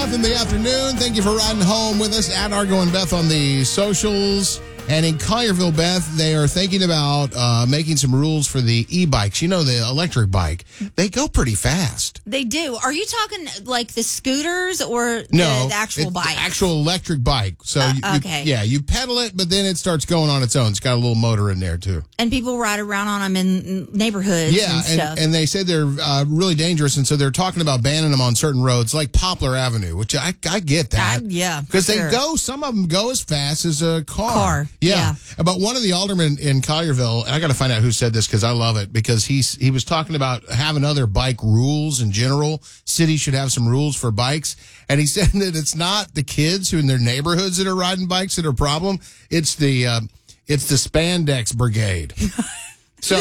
Beth in the afternoon. Thank you for riding home with us at Argo and Beth on the socials. And in Collierville, Beth, they are thinking about making some rules for the e-bikes. You know, the electric bike. They go pretty fast. They do. Are you talking like the scooters or No, the actual bike? The actual electric bike. So, you pedal it, but then it starts going on its own. It's got a little motor in there, too. And people ride around on them in neighborhoods and stuff. And they said they're really dangerous, and so they're talking about banning them on certain roads, like Poplar Avenue, which I get that. Because some of them go as fast as a car. Yeah. But one of the aldermen in Collierville, and I got to find out who said this because I love it, because he was talking about having other bike rules in general. Cities should have some rules for bikes. And he said that it's not the kids who in their neighborhoods that are riding bikes that are a problem. It's the spandex brigade. So,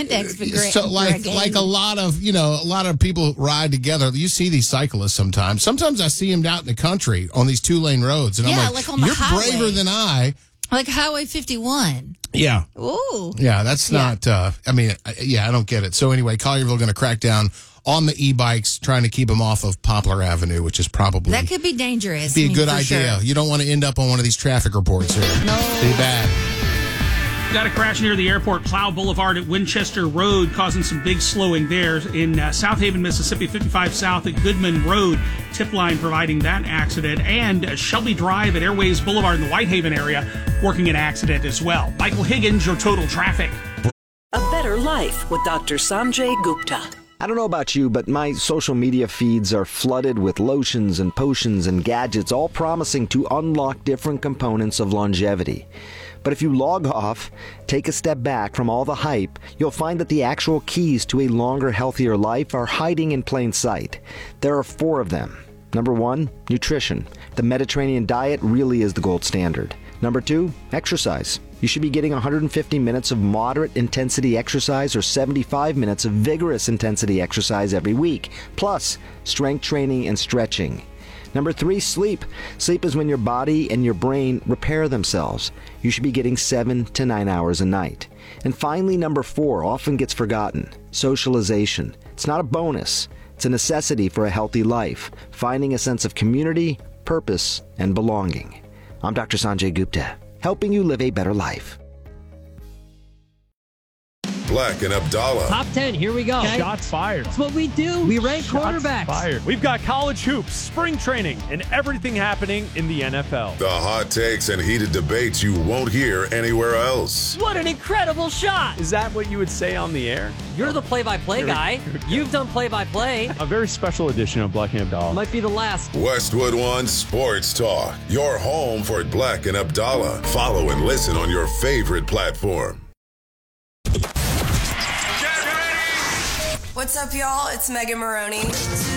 like a lot of people ride together. You see these cyclists sometimes. Sometimes I see them out in the country on these 2-lane roads, and I'm like on the highway. You're braver than I. Like Highway 51. Yeah. Ooh. Yeah, that's not, I don't get it. So anyway, Collierville going to crack down on the e-bikes, trying to keep them off of Poplar Avenue, which is probably... That could be dangerous. Be a good idea. Sure. You don't want to end up on one of these traffic reports here. No. Be bad. Got a crash near the airport, Plow Boulevard at Winchester Road, causing some big slowing there. In South Haven, Mississippi, 55 South at Goodman Road, tip line providing that accident. And Shelby Drive at Airways Boulevard in the Whitehaven area, working an accident as well. Michael Higgins, your total traffic. A better life with Dr. Sanjay Gupta. I don't know about you, but my social media feeds are flooded with lotions and potions and gadgets, all promising to unlock different components of longevity. But if you log off, take a step back from all the hype, you'll find that the actual keys to a longer, healthier life are hiding in plain sight. There are 4 of them. Number 1, nutrition. The Mediterranean diet really is the gold standard. Number 2, exercise. You should be getting 150 minutes of moderate intensity exercise or 75 minutes of vigorous intensity exercise every week, plus strength training and stretching. Number 3, sleep. Sleep is when your body and your brain repair themselves. You should be getting 7 to 9 hours a night. And finally, number 4 often gets forgotten. Socialization. It's not a bonus. It's a necessity for a healthy life. Finding a sense of community, purpose, and belonging. I'm Dr. Sanjay Gupta, helping you live a better life. Black and Abdallah. Top 10, here we go. Okay. Shots fired. That's what we do. We rank quarterbacks. Fired. We've got college hoops, spring training, and everything happening in the NFL. The hot takes and heated debates you won't hear anywhere else. What an incredible shot. Is that what you would say on the air? You're the play-by-play guy. You've done play-by-play. A very special edition of Black and Abdallah. Might be the last. Westwood One Sports Talk. Your home for Black and Abdallah. Follow and listen on your favorite platform. What's up, y'all? It's Megan Maroney.